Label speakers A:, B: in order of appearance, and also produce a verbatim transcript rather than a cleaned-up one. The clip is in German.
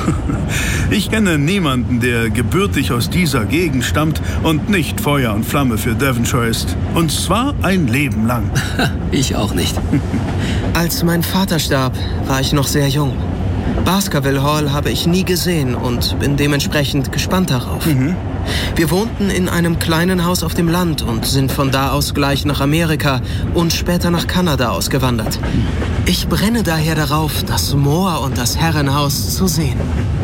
A: Ich kenne niemanden, der gebürtig aus dieser Gegend stammt und nicht Feuer und Flamme für Devonshire ist. Und zwar ein Leben lang.
B: Ich auch nicht.
C: Als mein Vater starb, war ich noch sehr jung. Baskerville Hall habe ich nie gesehen und bin dementsprechend gespannt darauf. Mhm. Wir wohnten in einem kleinen Haus auf dem Land und sind von da aus gleich nach Amerika und später nach Kanada ausgewandert. Ich brenne daher darauf, das Moor und das Herrenhaus zu sehen.